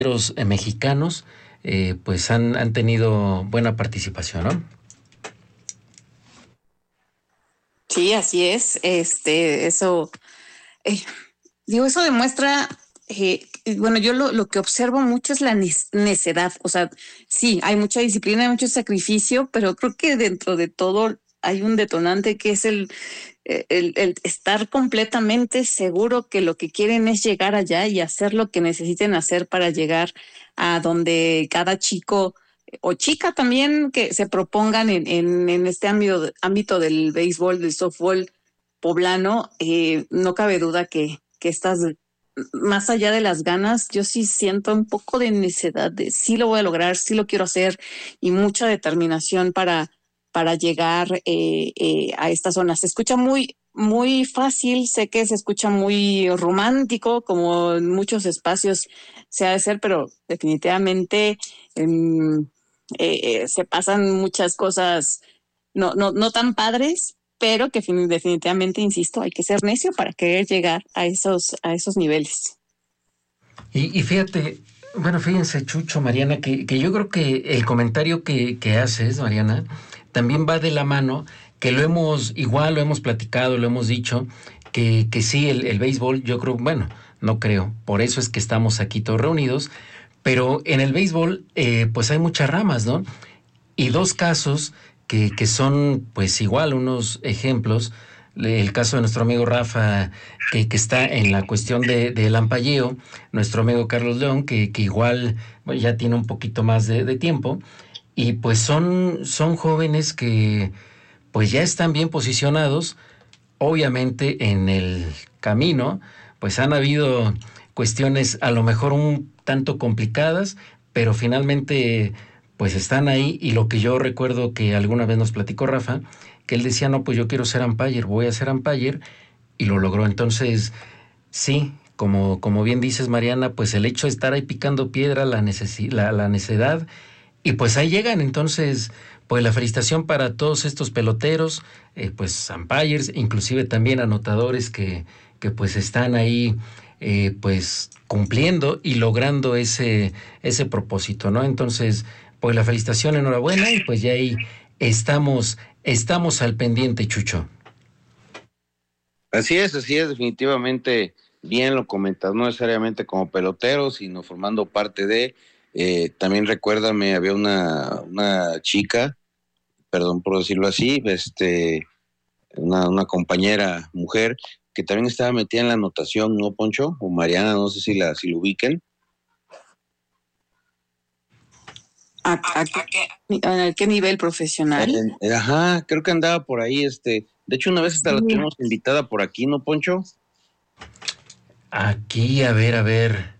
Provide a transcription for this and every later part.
los mexicanos pues han tenido buena participación, ¿no? Sí, así es. Eso, eh, digo, eso demuestra, bueno, yo lo que observo mucho es la necedad. O sea, sí, hay mucha disciplina, hay mucho sacrificio, pero creo que dentro de todo hay un detonante que es el estar completamente seguro que lo que quieren es llegar allá y hacer lo que necesiten hacer para llegar a donde cada chico o chica también que se propongan en este ámbito del béisbol, del softball poblano. No cabe duda que estas, más allá de las ganas, yo sí siento un poco de necedad de sí lo voy a lograr, sí lo quiero hacer y mucha determinación para llegar a esta zona. Se escucha muy fácil, sé que se escucha muy romántico, como en muchos espacios se ha de ser, pero definitivamente se pasan muchas cosas no tan padres, pero que definitivamente, insisto, hay que ser necio para querer llegar a esos niveles. Y fíjate, bueno, fíjense, Chucho, Mariana, que yo creo que el comentario que haces, Mariana, también va de la mano, que igual lo hemos platicado, lo hemos dicho, que sí, el béisbol, yo creo, bueno, no creo, por eso es que estamos aquí todos reunidos, pero en el béisbol, pues hay muchas ramas, ¿no? Y dos casos que son, pues igual, unos ejemplos. El caso de nuestro amigo Rafa, que está en la cuestión del ampalleo, nuestro amigo Carlos León, que igual bueno, ya tiene un poquito más de tiempo, y pues son jóvenes que pues ya están bien posicionados. Obviamente en el camino, pues han habido cuestiones a lo mejor un tanto complicadas, pero finalmente pues están ahí. Y lo que yo recuerdo que alguna vez nos platicó Rafa, que él decía, no, pues yo quiero ser umpire, voy a ser umpire, y lo logró. Entonces, sí, como bien dices, Mariana, pues el hecho de estar ahí picando piedra, la necedad, y pues ahí llegan. Entonces, pues la felicitación para todos estos peloteros, pues umpires, inclusive también anotadores que pues están ahí pues cumpliendo y logrando ese propósito, ¿no? Entonces, pues la felicitación, enhorabuena, y pues ya ahí estamos al pendiente, Chucho. Así es, definitivamente bien lo comentas, no necesariamente como pelotero, sino formando parte de, también recuérdame, había una chica, perdón por decirlo así, una compañera mujer que también estaba metida en la anotación, ¿no, Poncho? O Mariana, no sé si lo ubiquen. ¿A qué nivel profesional? Ajá, creo que andaba por ahí, de hecho una vez hasta la Sí, tuvimos invitada por aquí, ¿no, Poncho? Aquí, a ver, a ver.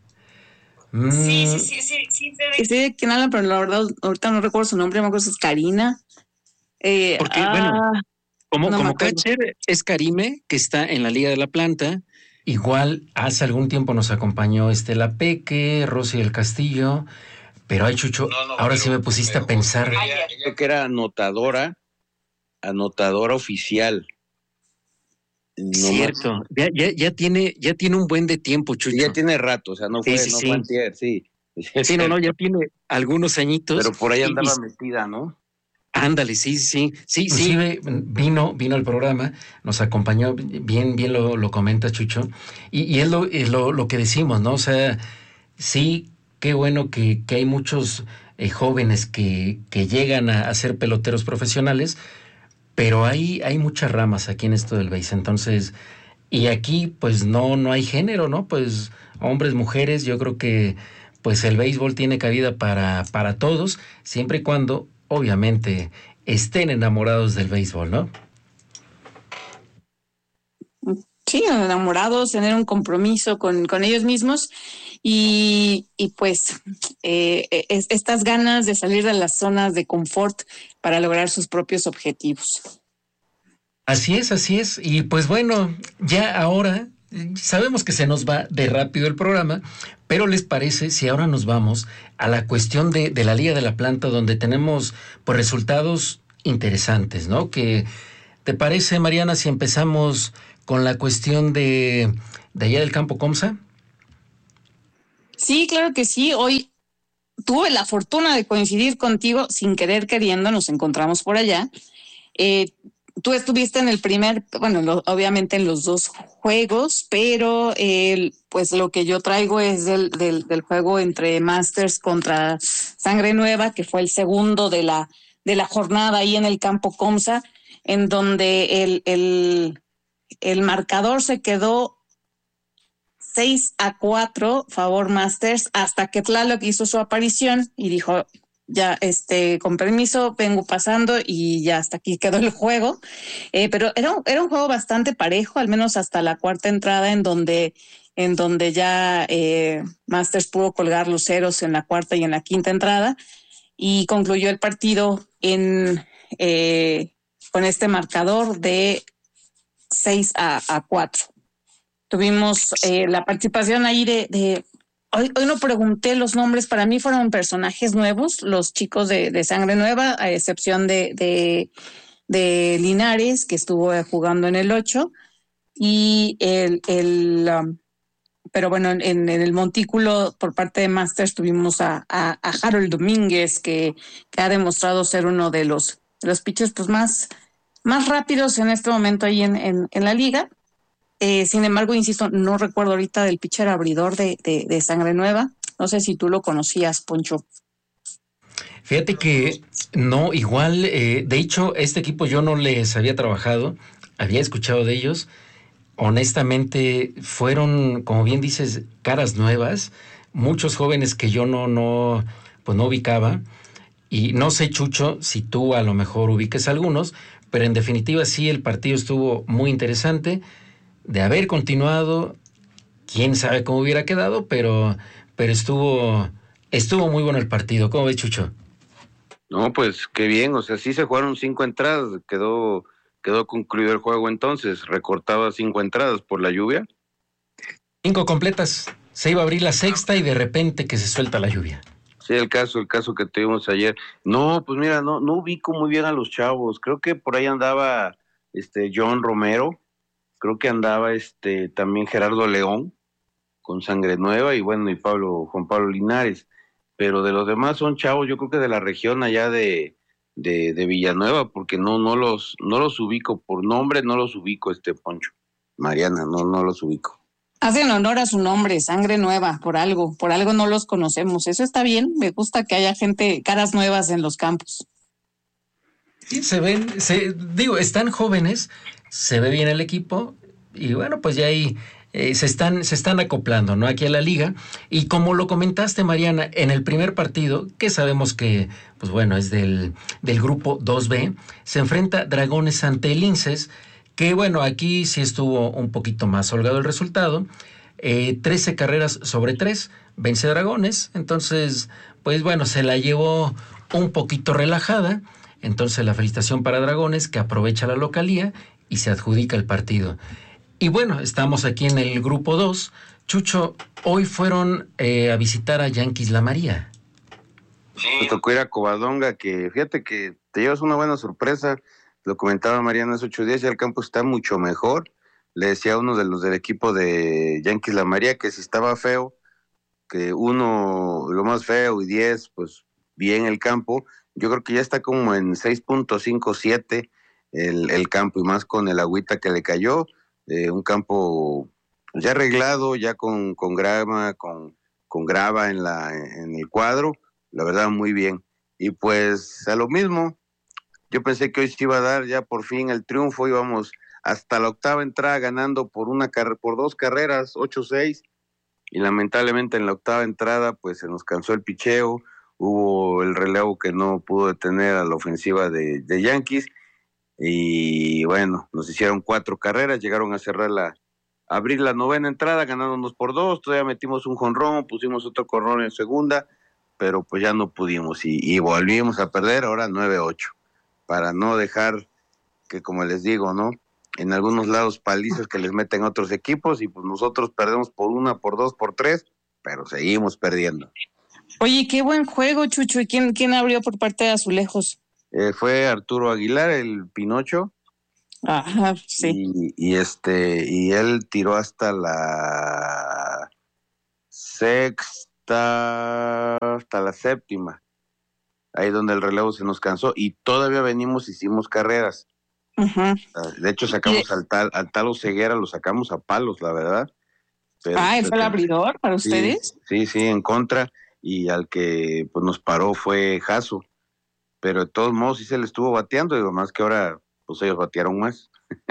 sé de quién habla, pero la verdad ahorita no recuerdo su nombre, me acuerdo si es Karina. Porque, bueno, No me como acuerdo. catcher es Karime, que está en la Liga de la Planta. Igual hace algún tiempo nos acompañó Estela Peque, Rosy del Castillo. Pero ay, Chucho, ahora sí me pusiste a pensar. Creo que era anotadora oficial. No más. Cierto, ya tiene un buen de tiempo, Sí, ya Chucho. tiene rato, o sea, no Sí, fue, sí, no fue sí. antier, sí. Sí, no, ya tiene algunos añitos. Pero por ahí andaba metida, ¿no? Ándale, sí, sí, sí, sí. Inclusive vino al programa, nos acompañó, bien lo comenta Chucho, y es lo que decimos, ¿no? O sea, sí, qué bueno que hay muchos jóvenes que llegan a ser peloteros profesionales, pero hay muchas ramas aquí en esto del base. Entonces, y aquí pues no hay género, ¿no? Pues hombres, mujeres, yo creo que pues el béisbol tiene cabida para todos, siempre y cuando obviamente estén enamorados del béisbol, ¿no? Sí, enamorados, tener un compromiso con ellos mismos y pues estas ganas de salir de las zonas de confort para lograr sus propios objetivos. Así es. Y pues bueno, ya ahora sabemos que se nos va de rápido el programa, pero ¿les parece si ahora nos vamos a la cuestión de la Liga de la Planta, donde tenemos pues resultados interesantes, ¿no? Que ¿te parece, Mariana, si empezamos con la cuestión de allá del Campo Comsa? Sí, claro que sí. Hoy tuve la fortuna de coincidir contigo sin querer queriendo, nos encontramos por allá. Eh, Tú estuviste en el primer, bueno, obviamente en los dos juegos, pero pues lo que yo traigo es del juego entre Masters contra Sangre Nueva, que fue el segundo de la jornada ahí en el campo Comsa, en donde el marcador se quedó 6-4 favor Masters hasta que Tlaloc hizo su aparición y dijo, ya, con permiso, vengo pasando y ya hasta aquí quedó el juego. Pero era un juego bastante parejo, al menos hasta la cuarta entrada en donde ya Masters pudo colgar los ceros en la cuarta y en la quinta entrada y concluyó el partido con este marcador de 6-4. Tuvimos la participación ahí hoy no pregunté los nombres, para mí fueron personajes nuevos, los chicos de Sangre Nueva, a excepción de Linares, que estuvo jugando en el 8, y pero bueno, en el montículo por parte de Masters tuvimos a Harold Domínguez, que ha demostrado ser uno de los pitchers pues, más rápidos en este momento ahí en la liga. Sin embargo, insisto, no recuerdo ahorita del pitcher abridor de Sangre Nueva. No sé si tú lo conocías, Poncho. Fíjate que no, igual, de hecho, este equipo yo no les había trabajado, había escuchado de ellos. Honestamente, fueron, como bien dices, caras nuevas, muchos jóvenes que yo pues no ubicaba. Y no sé, Chucho, si tú a lo mejor ubiques algunos, pero en definitiva sí, el partido estuvo muy interesante. De haber continuado, quién sabe cómo hubiera quedado, pero estuvo muy bueno el partido. ¿Cómo ves, Chucho? No, pues qué bien, o sea, sí se jugaron 5 entradas, quedó concluido el juego entonces, recortaba 5 entradas por la lluvia. 5 completas. Se iba a abrir la sexta y de repente que se suelta la lluvia. Sí, el caso que tuvimos ayer. No, pues mira, no ubico muy bien a los chavos. Creo que por ahí andaba John Romero, creo que andaba también Gerardo León con Sangre Nueva y bueno, y Juan Pablo Linares. Pero de los demás son chavos, yo creo que de la región allá de Villanueva, porque no los ubico por nombre, no los ubico, Poncho. Mariana, no los ubico. Hacen honor a su nombre, Sangre Nueva, por algo no los conocemos. Eso está bien, me gusta que haya caras nuevas en los campos. Sí, están jóvenes, se ve bien el equipo y bueno, pues ya ahí se están acoplando, ¿no? Aquí a la liga. Y como lo comentaste, Mariana, en el primer partido, que sabemos que, pues bueno, es del grupo 2B, se enfrenta Dragones ante Linces, que bueno, aquí sí estuvo un poquito más holgado el resultado. 13 carreras sobre 3, vence Dragones, entonces, pues bueno, se la llevó un poquito relajada. Entonces la felicitación para Dragones, que aprovecha la localía y se adjudica el partido. Y bueno, estamos aquí en el grupo 2. Chucho, hoy fueron a visitar a Yankees La María. Sí. Me tocó ir a Covadonga, que fíjate que te llevas una buena sorpresa. Lo comentaba Mariana hace 8 días, ya el campo está mucho mejor. Le decía a uno de los del equipo de Yankees La María que si estaba feo, que uno, lo más feo, y 10, pues bien el campo. Yo creo que ya está como en 6.57 el campo, y más con el agüita que le cayó. Un campo ya arreglado, ya con grama, con grava en el cuadro. La verdad, muy bien. Y pues a lo mismo, yo pensé que hoy se iba a dar ya por fin el triunfo. Íbamos hasta la octava entrada ganando por 2 carreras, 8-6. Y lamentablemente en la octava entrada pues se nos cansó el picheo, hubo el relevo que no pudo detener a la ofensiva de Yankees y bueno, nos hicieron 4 carreras, llegaron a abrir la novena entrada ganándonos por 2, todavía metimos un jonrón, pusimos otro jonrón en segunda, pero pues ya no pudimos y volvimos a perder ahora 9-8, para no dejar que, como les digo, ¿no?, en algunos lados palizas que les meten a otros equipos y pues nosotros perdemos por 1, por 2, por 3, pero seguimos perdiendo. Oye, qué buen juego, Chucho. ¿Y quién abrió por parte de Azulejos? Fue Arturo Aguilar, el Pinocho. Ajá, sí. Y él tiró hasta la hasta la séptima, ahí donde el relevo se nos cansó, y todavía hicimos carreras. Uh-huh. De hecho, sacamos al tal Oseguera, lo sacamos a palos, la verdad. Pero, ¿fue el abridor para ustedes? Sí, en contra, y al que pues nos paró fue Jasso, pero de todos modos sí se le estuvo bateando, digo, más que ahora pues ellos batearon más.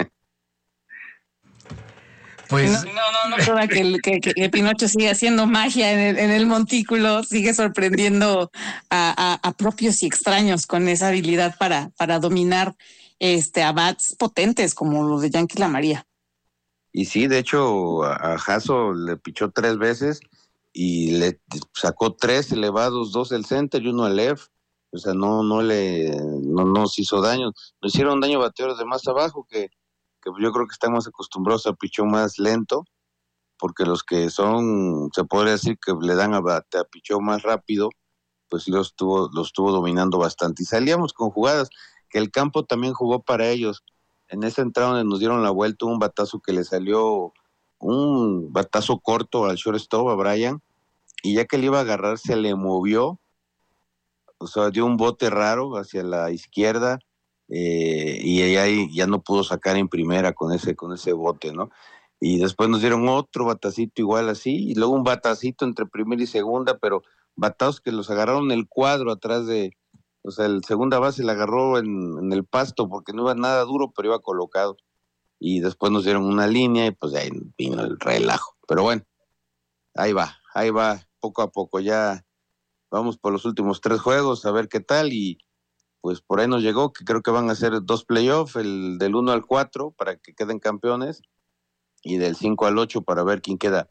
Pues no duda que Pinocho sigue haciendo magia en el montículo, sigue sorprendiendo a propios y extraños con esa habilidad para dominar a bats potentes como los de Yankees La María. Y sí, de hecho a Jasso le pichó 3 veces y le sacó 3 elevados, 2 del center y 1 al left. O sea, no nos hizo daño. Nos hicieron daño bateadores de más abajo que yo creo que estamos acostumbrados a pichón más lento, porque los que se podría decir que le dan a pichón más rápido, pues los estuvo dominando bastante. Y salíamos con jugadas que el campo también jugó para ellos. En esa entrada donde nos dieron la vuelta, un batazo que le salió, un batazo corto al shortstop, a Brian, y ya que le iba a agarrar, se le movió, o sea, dio un bote raro hacia la izquierda, y ahí ya no pudo sacar en primera con ese bote, ¿no? Y después nos dieron otro batacito igual así, y luego un batacito entre primera y segunda, pero batazos que los agarraron en el cuadro atrás o sea, el segunda base la agarró en el pasto porque no iba nada duro, pero iba colocado. Y después nos dieron una línea y pues ahí vino el relajo. Pero bueno, ahí va, poco a poco. Ya vamos por los últimos 3 juegos a ver qué tal, y pues por ahí nos llegó que creo que van a ser 2 playoffs, el del 1 al 4 para que queden campeones, y del 5 al 8 para ver quién queda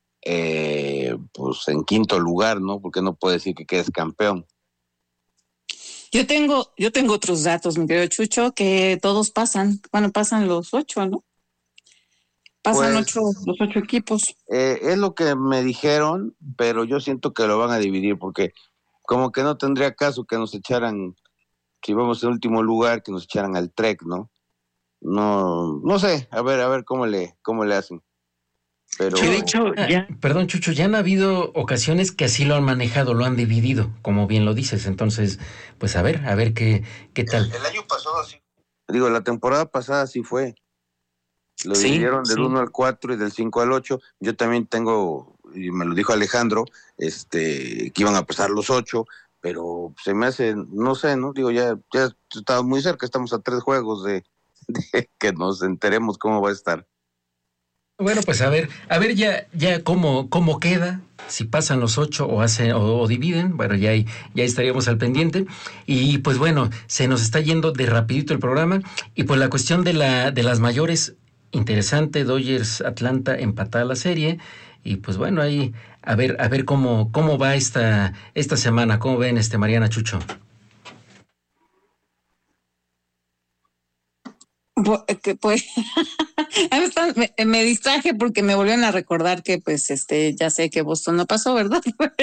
pues en quinto lugar, ¿no? Porque no puede decir que quedes campeón. Yo tengo otros datos, mi querido Chucho, que todos pasan los 8, ¿no? Pasan pues, los 8 equipos. Es lo que me dijeron, pero yo siento que lo van a dividir, porque como que no tendría caso que nos echaran, si vamos en último lugar, que nos echaran al Trek, ¿no? No sé, a ver cómo le hacen. Pero de hecho, perdón, Chucho, ya han habido ocasiones que así lo han manejado, lo han dividido, como bien lo dices. Entonces, pues a ver qué tal. El año pasado sí. Digo, la temporada pasada sí fue. Lo dividieron del 1 al 4 y del 5 al 8. Yo también tengo, y me lo dijo Alejandro, que iban a pasar los 8, pero se me hace, no sé, ¿no? Digo, ya está muy cerca, estamos a 3 juegos de que nos enteremos cómo va a estar. Bueno, pues a ver ya cómo queda, si pasan los 8 o dividen, bueno, ya estaríamos al pendiente. Y pues bueno, se nos está yendo de rapidito el programa, y pues la cuestión de las mayores, interesante, Dodgers Atlanta empatada la serie, y pues bueno, ahí a ver cómo va esta semana. ¿Cómo ven, Mariana, Chucho? Pues me distraje porque me volvieron a recordar que pues ya sé que Boston no pasó, ¿verdad?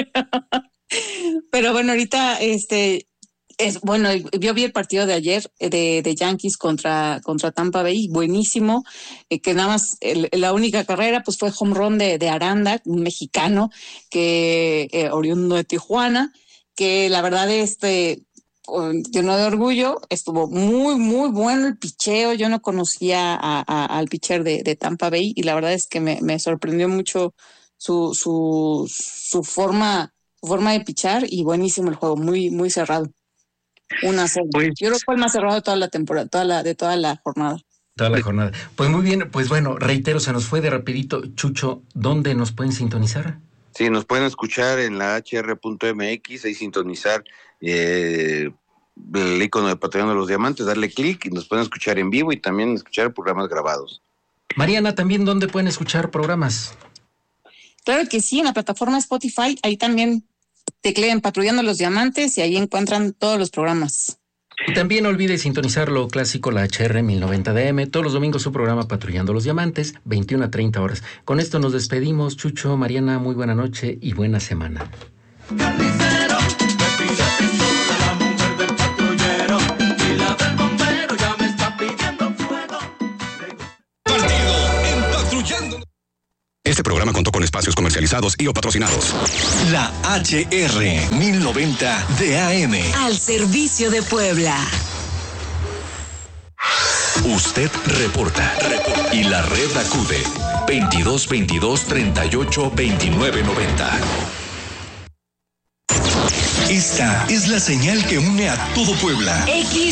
Pero bueno, ahorita yo vi el partido de ayer de Yankees contra Tampa Bay, buenísimo, que nada más la única carrera pues fue home run de Aranda, un mexicano que oriundo de Tijuana, que la verdad lleno de orgullo, estuvo muy, muy bueno el picheo. Yo no conocía al pitcher de Tampa Bay, y la verdad es que me sorprendió mucho su forma de pichar, y buenísimo el juego, muy, muy cerrado. 1-0. Pues, yo creo que fue el más cerrado de toda la temporada, de toda la jornada. Toda la jornada. Pues muy bien, pues bueno, reitero, se nos fue de rapidito. Chucho, ¿dónde nos pueden sintonizar? Sí, nos pueden escuchar en la hr.mx, ahí sintonizar el icono de Patrullando los Diamantes, darle clic y nos pueden escuchar en vivo y también escuchar programas grabados. Mariana, ¿también dónde pueden escuchar programas? Claro que sí, en la plataforma Spotify, ahí también tecleen Patrullando los Diamantes y ahí encuentran todos los programas. Y también no olvide sintonizar lo clásico, la HR 1090 DM, todos los domingos su programa Patrullando los Diamantes, 21 a 30 horas. Con esto nos despedimos. Chucho, Mariana, muy buena noche y buena semana. Carnicero, me pide pistola, la mujer del patrullero, y la del bombero ya me está pidiendo fuego. Partido en Patrullando. Este programa contó con espacio espacios comercializados y o patrocinados. La HR 1090 de AM. Al servicio de Puebla. Usted reporta. Y la red acude. 2222-382990. Esta es la señal que une a todo Puebla.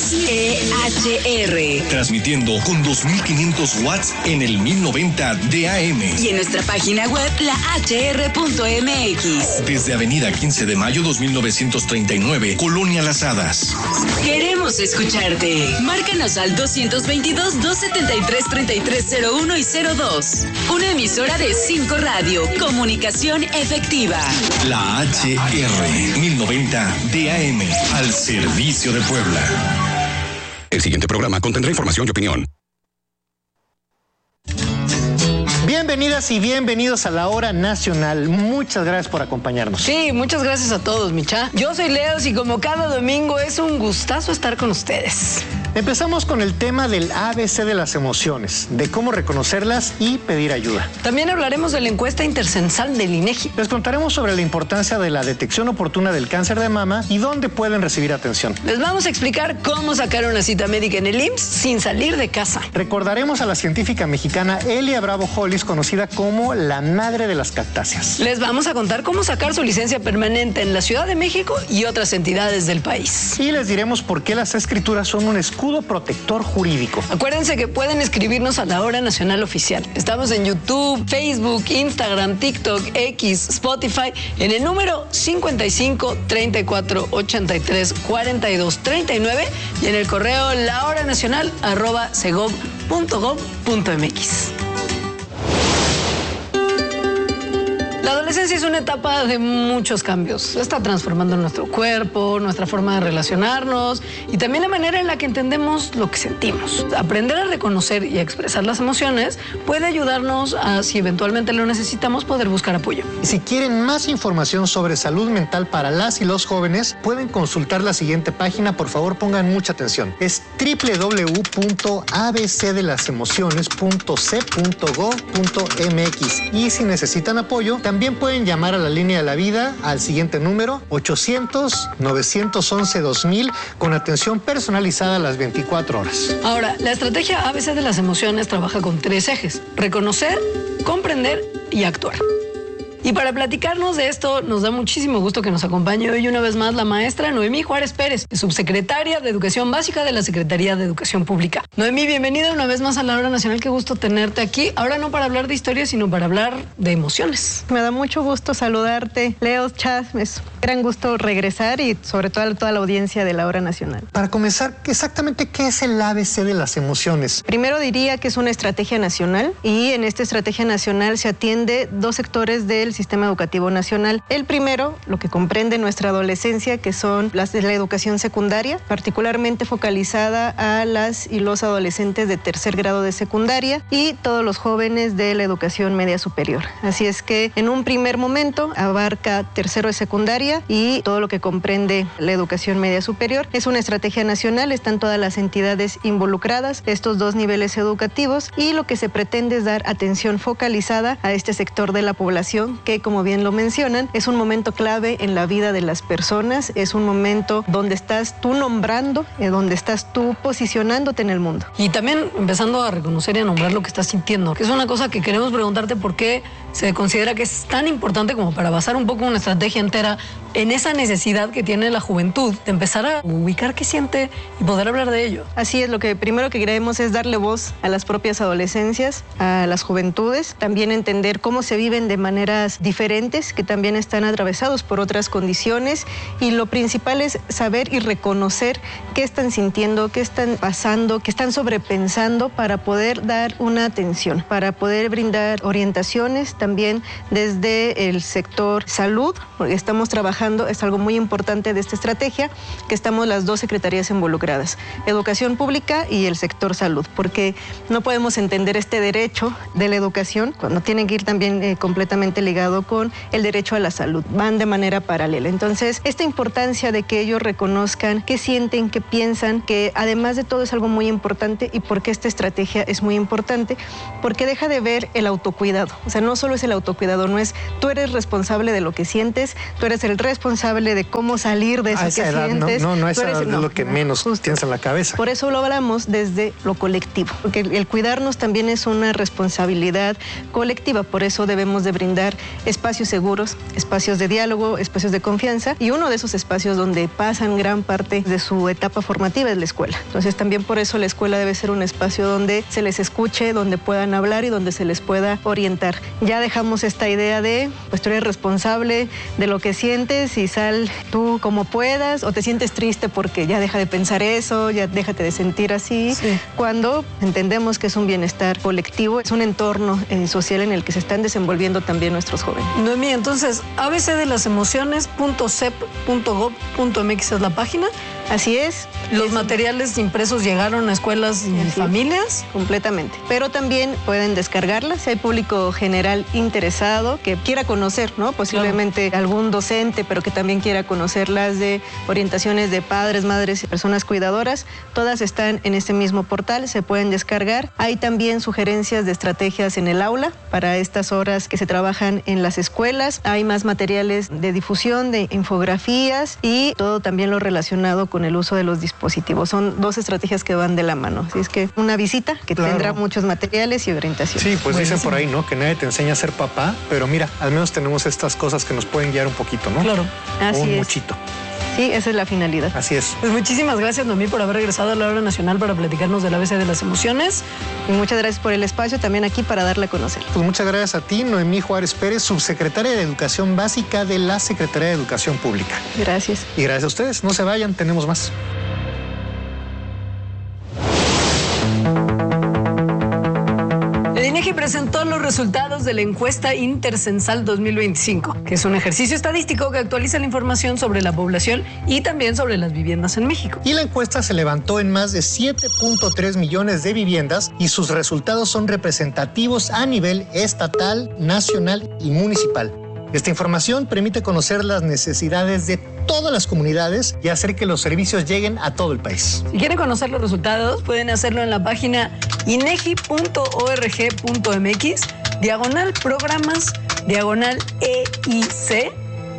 XEHR. Transmitiendo con 2500 watts en el 1090 de AM. Y en nuestra página web, lahr.mx. Desde Avenida 15 de Mayo 2939, Colonia Las Hadas. Queremos escucharte. Márcanos al 222-273-3301 y 02. Una emisora de 5 Radio. Comunicación efectiva. La HR 1090 DAM, al servicio de Puebla. El siguiente programa contendrá información y opinión. Bienvenidas y bienvenidos a la Hora Nacional. Muchas gracias por acompañarnos. Sí, muchas gracias a todos, Micha. Yo soy Leos y como cada domingo es un gustazo estar con ustedes. Empezamos con el tema del ABC de las emociones, de cómo reconocerlas y pedir ayuda. También hablaremos de la encuesta intercensal del INEGI. Les contaremos sobre la importancia de la detección oportuna del cáncer de mama y dónde pueden recibir atención. Les vamos a explicar cómo sacar una cita médica en el IMSS sin salir de casa. Recordaremos a la científica mexicana Elia Bravo Hollis, conocida como la madre de las cactáceas. Les vamos a contar cómo sacar su licencia permanente en la Ciudad de México y otras entidades del país. Y les diremos por qué las escrituras son un escudo protector jurídico. Acuérdense que pueden escribirnos a la Hora Nacional Oficial. Estamos en YouTube, Facebook, Instagram, TikTok, X, Spotify, en el número 55 34 83 42 39 y en el correo lahoranacional@segov.gov.mx. La adolescencia es una etapa de muchos cambios. Está transformando nuestro cuerpo, nuestra forma de relacionarnos y también la manera en la que entendemos lo que sentimos. Aprender a reconocer y a expresar las emociones puede ayudarnos a, si eventualmente lo necesitamos, poder buscar apoyo. Y si quieren más información sobre salud mental para las y los jóvenes, pueden consultar la siguiente página. Por favor, pongan mucha atención. Es www.abcdelasemociones.c.gov.mx. Y si necesitan apoyo, también pueden llamar a la línea de la vida al siguiente número 800-911-2000 con atención personalizada a las 24 horas. Ahora, la estrategia ABC de las emociones trabaja con 3 ejes: reconocer, comprender y actuar. Y para platicarnos de esto, nos da muchísimo gusto que nos acompañe hoy una vez más la maestra Noemí Juárez Pérez, subsecretaria de Educación Básica de la Secretaría de Educación Pública. Noemí, bienvenida una vez más a la Hora Nacional. Qué gusto tenerte aquí. Ahora no para hablar de historia, sino para hablar de emociones. Me da mucho gusto saludarte, Leo, Chas. Es un gran gusto regresar y sobre todo a toda la audiencia de la Hora Nacional. Para comenzar, exactamente ¿qué es el ABC de las emociones? Primero diría que es una estrategia nacional y en esta estrategia nacional se atiende 2 sectores del sistema educativo nacional. El primero, lo que comprende nuestra adolescencia, que son las de la educación secundaria, particularmente focalizada a las y los adolescentes de 3er grado de secundaria y todos los jóvenes de la educación media superior. Así es que en un primer momento abarca 3º de secundaria y todo lo que comprende la educación media superior. Es una estrategia nacional, están todas las entidades involucradas, estos 2 niveles educativos, y lo que se pretende es dar atención focalizada a este sector de la población que, como bien lo mencionan, es un momento clave en la vida de las personas, es un momento donde estás tú nombrando, donde estás tú posicionándote en el mundo. Y también empezando a reconocer y a nombrar lo que estás sintiendo, que es una cosa que queremos preguntarte por qué se considera que es tan importante como para basar un poco una estrategia entera en esa necesidad que tiene la juventud de empezar a ubicar qué siente y poder hablar de ello. Así es, lo que primero que queremos es darle voz a las propias adolescencias, a las juventudes, también entender cómo se viven de maneras diferentes, que también están atravesados por otras condiciones, y lo principal es saber y reconocer qué están sintiendo, qué están pasando, qué están sobrepensando para poder dar una atención, para poder brindar orientaciones también desde el sector salud, porque estamos trabajando, es algo muy importante de esta estrategia, que estamos las 2 secretarías involucradas, Educación Pública y el sector salud, porque no podemos entender este derecho de la educación cuando tiene que ir también completamente ligado con el derecho a la salud, van de manera paralela. Entonces, esta importancia de que ellos reconozcan qué sienten, qué piensan, que además de todo es algo muy importante, y porque esta estrategia es muy importante, porque deja de ver el autocuidado, o sea, no solo solo es el autocuidado, no es tú eres responsable de lo que sientes, tú eres el responsable de cómo salir de eso que sientes. No, esa es lo que menos tienes en la cabeza. Por eso lo hablamos desde lo colectivo, porque el cuidarnos también es una responsabilidad colectiva, por eso debemos de brindar espacios seguros, espacios de diálogo, espacios de confianza, y uno de esos espacios donde pasan gran parte de su etapa formativa es la escuela. Entonces también por eso la escuela debe ser un espacio donde se les escuche, donde puedan hablar y donde se les pueda orientar. Ya dejamos esta idea de, pues tú eres responsable de lo que sientes y sal tú como puedas, o te sientes triste porque ya deja de pensar eso, ya déjate de sentir así. Sí. Cuando entendemos que es un bienestar colectivo, es un entorno social en el que se están desenvolviendo también nuestros jóvenes. Noemí, entonces, abcdelasemociones.sep.gov.mx es la página. Así es. ¿Los materiales impresos llegaron a escuelas y familias? Completamente. Pero también pueden descargarlas. Si hay público general interesado que quiera conocer, ¿no? Posiblemente algún docente, pero que también quiera conocer las de orientaciones de padres, madres y personas cuidadoras. Todas están en este mismo portal, se pueden descargar. Hay también sugerencias de estrategias en el aula para estas horas que se trabajan en las escuelas. Hay más materiales de difusión, de infografías y todo también lo relacionado con el uso de los dispositivos. Son dos estrategias que van de la mano. Así es que una visita que tendrá muchos materiales y orientación. Sí, pues dicen por ahí, ¿no? Que nadie te enseña a ser papá, pero mira, al menos tenemos estas cosas que nos pueden guiar un poquito, ¿no? Claro. Así es. Un muchito. Sí, esa es la finalidad. Así es. Pues muchísimas gracias, Noemí, por haber regresado a la Hora Nacional para platicarnos del ABC de las emociones. Y muchas gracias por el espacio también aquí para darle a conocer. Pues muchas gracias a ti, Noemí Juárez Pérez, subsecretaria de Educación Básica de la Secretaría de Educación Pública. Gracias. Y gracias a ustedes. No se vayan, tenemos más. El INEGI presentó los resultados de la encuesta intercensal 2025, que es un ejercicio estadístico que actualiza la información sobre la población y también sobre las viviendas en México. Y la encuesta se levantó en más de 7.3 millones de viviendas y sus resultados son representativos a nivel estatal, nacional y municipal. Esta información permite conocer las necesidades de todas las comunidades y hacer que los servicios lleguen a todo el país. Si quieren conocer los resultados, pueden hacerlo en la página inegi.org.mx, /programas,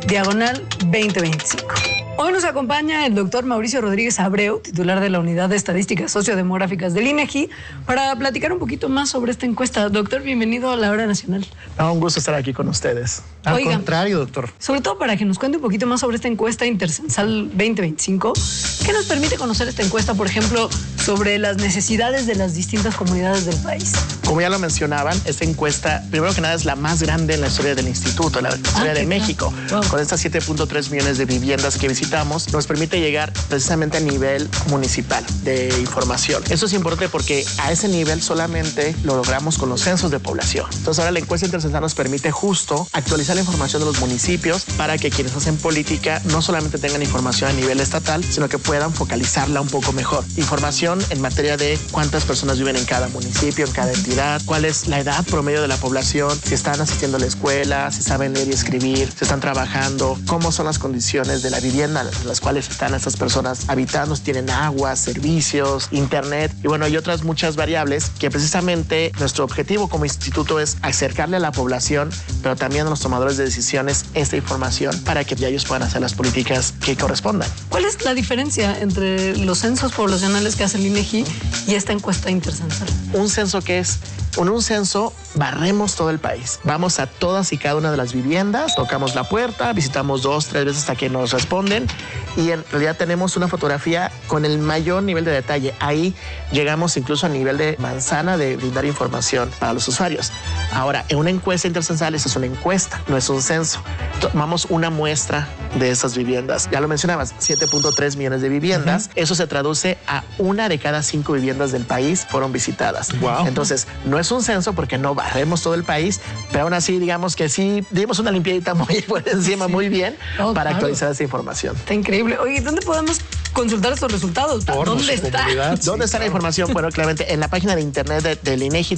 /EIC, 2025. Hoy nos acompaña el doctor Mauricio Rodríguez Abreu, titular de la Unidad de Estadísticas Sociodemográficas del INEGI, para platicar un poquito más sobre esta encuesta. Doctor, bienvenido a la Hora Nacional. Un gusto estar aquí con ustedes. Al contrario, doctor. Sobre todo para que nos cuente un poquito más sobre esta encuesta intercensal 2025. ¿Qué nos permite conocer esta encuesta, por ejemplo, sobre las necesidades de las distintas comunidades del país? Como ya lo mencionaban, esta encuesta, primero que nada, es la más grande en la historia del instituto, la historia de México. Wow. Con estas 7.3 millones de viviendas que visitamos, nos permite llegar precisamente a nivel municipal de información. Eso es importante porque a ese nivel solamente lo logramos con los censos de población. Entonces ahora la encuesta intercensal nos permite justo actualizar la información de los municipios para que quienes hacen política no solamente tengan información a nivel estatal, sino que puedan focalizarla un poco mejor. Información en materia de cuántas personas viven en cada municipio, en cada entidad, cuál es la edad promedio de la población, si están asistiendo a la escuela, si saben leer y escribir, si están trabajando, cómo son las condiciones de la vivienda en las cuales están estas personas habitando, si tienen agua, servicios, internet y bueno, hay otras muchas variables que precisamente nuestro objetivo como instituto es acercarle a la población, pero también a los tomadores de decisiones esta información para que ya ellos puedan hacer las políticas que correspondan. ¿Cuál es la diferencia entre los censos poblacionales que hace el INEGI y esta encuesta intercensal? Un censo que es con un censo barremos todo el país. Vamos a todas y cada una de las viviendas, tocamos la puerta, visitamos 2, 3 veces hasta que nos responden y en realidad tenemos una fotografía con el mayor nivel de detalle. Ahí llegamos incluso a nivel de manzana de brindar información para los usuarios. Ahora, en una encuesta intercensal, esa es una encuesta, no es un censo. Tomamos una muestra de esas viviendas. Ya lo mencionabas, 7.3 millones de viviendas. Eso se traduce a 1 de cada 5 viviendas del país fueron visitadas. Wow. Entonces, no es un censo porque no barremos todo el país, pero aún así digamos que sí dimos una limpiadita muy por encima, muy bien, para actualizar esa información. Está increíble. Oye, ¿dónde podemos consultar estos resultados? ¿Dónde está? ¿Dónde está la información? Bueno, claramente en la página de internet del INEGI,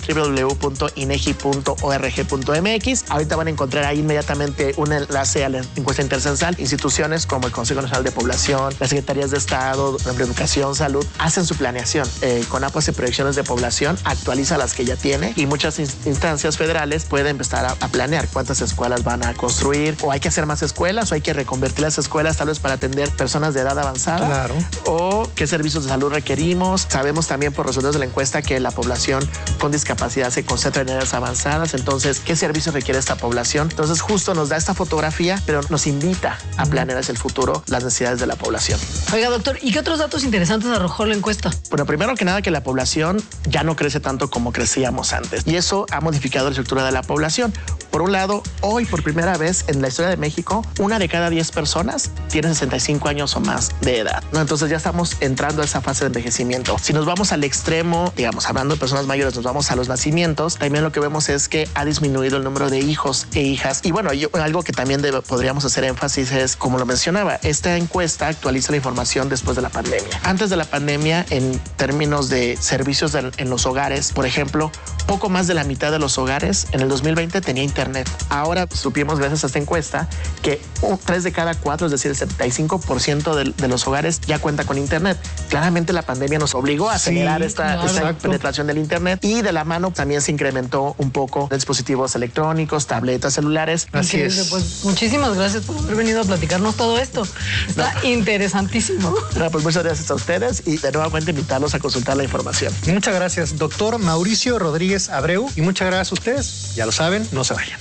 www.inegi.org.mx. Ahorita van a encontrar ahí inmediatamente un enlace a la encuesta intercensal. Instituciones como el Consejo Nacional de Población, las Secretarías de Estado, Educación, Salud, hacen su planeación. CONAPO hace proyecciones de población, actualiza las que ya tiene y muchas instancias federales pueden empezar a planear cuántas escuelas van a construir, o hay que hacer más escuelas, o hay que reconvertir las escuelas tal vez para atender personas de edad avanzada. Claro. O qué servicios de salud requerimos. Sabemos también por resultados de la encuesta que la población con discapacidad se concentra en edades avanzadas. Entonces, ¿qué servicios requiere esta población? Entonces, justo nos da esta fotografía, pero nos invita a planear hacia el futuro las necesidades de la población. Oiga, doctor, ¿y qué otros datos interesantes arrojó la encuesta? Bueno, primero que nada que la población ya no crece tanto como crecíamos antes. Y eso ha modificado la estructura de la población. Por un lado, hoy por primera vez en la historia de México, 1 de cada 10 personas tiene 65 años o más de edad, ¿no? Entonces ya estamos entrando a esa fase de envejecimiento. Si nos vamos al extremo, digamos, hablando de personas mayores, nos vamos a los nacimientos, también lo que vemos es que ha disminuido el número de hijos e hijas. Y bueno, algo que también podríamos hacer énfasis es, como lo mencionaba, esta encuesta actualiza la información después de la pandemia. Antes de la pandemia, en términos de servicios en los hogares, por ejemplo, poco más de la mitad de los hogares en el 2020 tenía internet. Ahora supimos, gracias a esta encuesta, que 3 de cada 4, es decir, el 75% de los hogares ya cuenta con internet. Claramente la pandemia nos obligó a acelerar esta penetración del internet, y de la mano también se incrementó un poco de dispositivos electrónicos, tabletas, celulares. Así es. Pues muchísimas gracias por haber venido a platicarnos todo esto. Está interesantísimo. Pues muchas gracias a ustedes y de nuevamente invitarlos a consultar la información. Muchas gracias, doctor Mauricio Rodríguez Abreu, y muchas gracias a ustedes. Ya lo saben, no se vayan.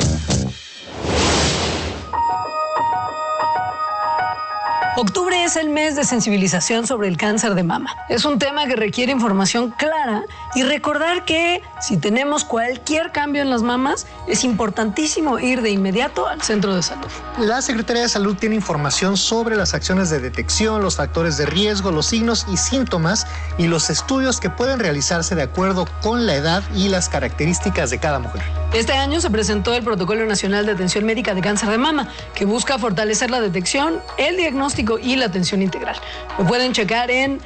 Octubre es el mes de sensibilización sobre el cáncer de mama. Es un tema que requiere información clara y recordar que si tenemos cualquier cambio en las mamas, es importantísimo ir de inmediato al centro de salud. La Secretaría de Salud tiene información sobre las acciones de detección, los factores de riesgo, los signos y síntomas y los estudios que pueden realizarse de acuerdo con la edad y las características de cada mujer. Este año se presentó el Protocolo Nacional de Atención Médica de Cáncer de Mama, que busca fortalecer la detección, el diagnóstico y la atención integral. Lo pueden checar en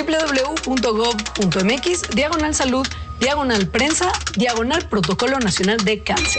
www.gov.mx/salud/prensa/Protocolo Nacional de Cáncer.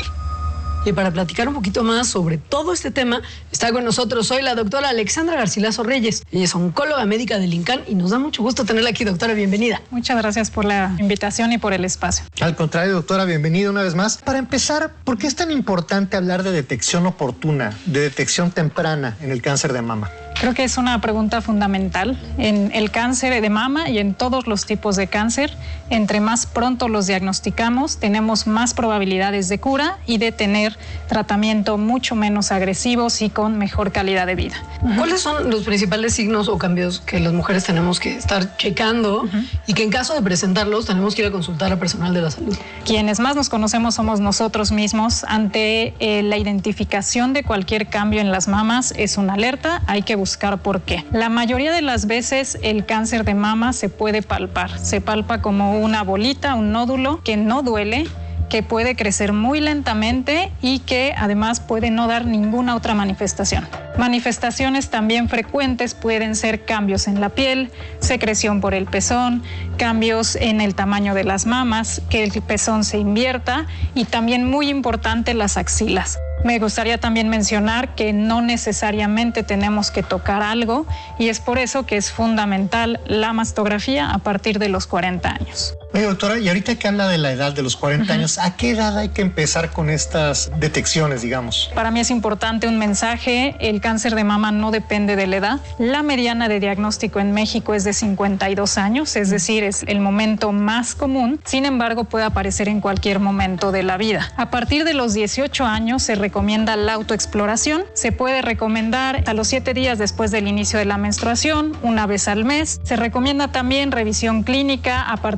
Y para platicar un poquito más sobre todo este tema, está con nosotros hoy la doctora Alexandra Garcilaso Reyes. Ella es oncóloga médica del INCAN y nos da mucho gusto tenerla aquí, doctora. Bienvenida. Muchas gracias por la invitación y por el espacio. Al contrario, doctora, bienvenida una vez más. Para empezar, ¿por qué es tan importante hablar de detección oportuna, de detección temprana en el cáncer de mama? Creo que es una pregunta fundamental. En el cáncer de mama y en todos los tipos de cáncer, entre más pronto los diagnosticamos, tenemos más probabilidades de cura y de tener tratamiento mucho menos agresivos y con mejor calidad de vida. ¿Cuáles son los principales signos o cambios que las mujeres tenemos que estar checando y que en caso de presentarlos tenemos que ir a consultar a personal de la salud? Quienes más nos conocemos somos nosotros mismos. Ante la identificación de cualquier cambio en las mamas es una alerta, hay que buscar por qué. La mayoría de las veces el cáncer de mama se puede palpar. Se palpa como una bolita, un nódulo que no duele, que puede crecer muy lentamente y que además puede no dar ninguna otra manifestación. Manifestaciones también frecuentes pueden ser cambios en la piel, secreción por el pezón, cambios en el tamaño de las mamas, que el pezón se invierta y también muy importante las axilas. Me gustaría también mencionar que no necesariamente tenemos que tocar algo y es por eso que es fundamental la mastografía a partir de los 40 años. Oye, doctora, y ahorita que habla de la edad de los 40 años, ¿a qué edad hay que empezar con estas detecciones, digamos? Para mí es importante un mensaje, el cáncer de mama no depende de la edad. La mediana de diagnóstico en México es de 52 años, es decir, es el momento más común. Sin embargo, puede aparecer en cualquier momento de la vida. A partir de los 18 años se recomienda la autoexploración. Se puede recomendar a los 7 días después del inicio de la menstruación, una vez al mes. Se recomienda también revisión clínica a partir de los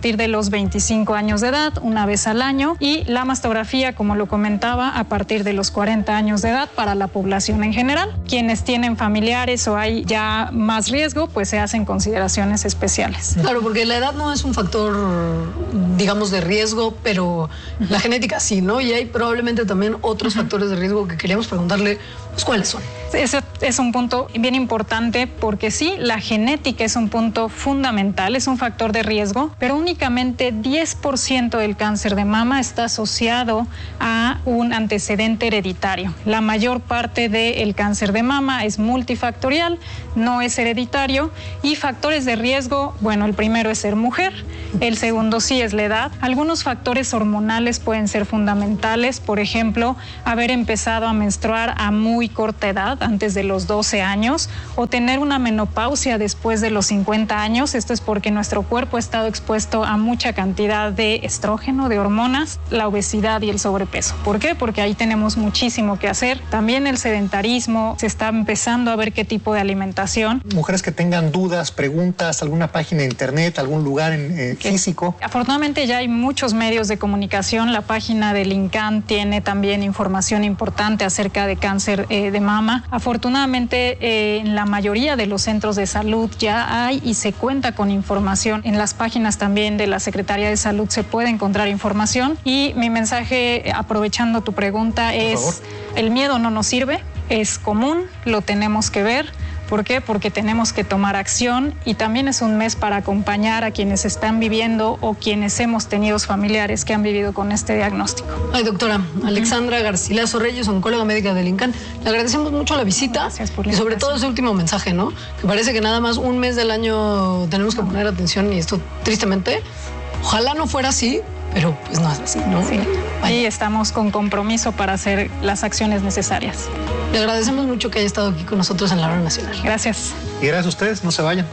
los 25 años de edad, una vez al año, y la mastografía, como lo comentaba, a partir de los 40 años de edad para la población en general. Quienes tienen familiares o hay ya más riesgo, pues se hacen consideraciones especiales. Claro, porque la edad no es un factor, digamos, de riesgo, pero la genética sí, ¿no? Y hay probablemente también otros factores de riesgo que queríamos preguntarle, pues, ¿cuáles son? Ese es un punto bien importante porque sí, la genética es un punto fundamental, es un factor de riesgo, pero únicamente 10% del cáncer de mama está asociado a un antecedente hereditario. La mayor parte del cáncer de mama es multifactorial, no es hereditario, y factores de riesgo, bueno, el primero es ser mujer, el segundo sí es la edad. Algunos factores hormonales pueden ser fundamentales, por ejemplo, haber empezado a menstruar a muy corta edad, antes de los 12 años, o tener una menopausia después de los 50 años. Esto es porque nuestro cuerpo ha estado expuesto a mucha cantidad de estrógeno, de hormonas, la obesidad y el sobrepeso. ¿Por qué? Porque ahí tenemos muchísimo que hacer. También el sedentarismo, se está empezando a ver qué tipo de alimentación. Mujeres que tengan dudas, preguntas, alguna página de internet, algún lugar físico. Afortunadamente ya hay muchos medios de comunicación. La página del INCAN tiene también información importante acerca de cáncer de mama. Afortunadamente, en la mayoría de los centros de salud ya hay y se cuenta con información. En las páginas también de la Secretaría de Salud se puede encontrar información. Y mi mensaje, aprovechando tu pregunta, es: el miedo no nos sirve, es común, lo tenemos que ver. ¿Por qué? Porque tenemos que tomar acción, y también es un mes para acompañar a quienes están viviendo o quienes hemos tenido familiares que han vivido con este diagnóstico. Ay, doctora Alexandra Garcilaso Reyes, oncóloga médica del INCAN, le agradecemos mucho la visita. Gracias por la y sobre invitación. todo ese último mensaje, ¿no? Que parece que nada más un mes del año tenemos que poner atención, y esto tristemente, ojalá no fuera así, pero pues no es así, ¿no? Sí. Y estamos con compromiso para hacer las acciones necesarias. Le agradecemos mucho que haya estado aquí con nosotros en la Hora Nacional. Gracias. Y gracias a ustedes, no se vayan.